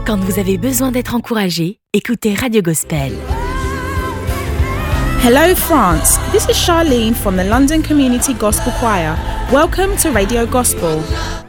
Quand vous avez besoin d'être encouragé, écoutez Radio Gospel. Hello France, this is Charlene from the London Community Gospel Choir. Welcome to Radio Gospel.